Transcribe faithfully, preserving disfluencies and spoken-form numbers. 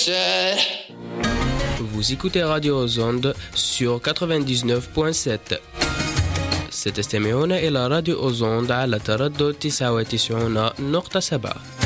said. Vous écoutez Radio Ozonde sur quatre-vingt-dix-neuf point sept. ستستمعون إلى راديو أوزوند على تردد تسعة وتسعين نقطة سبعة.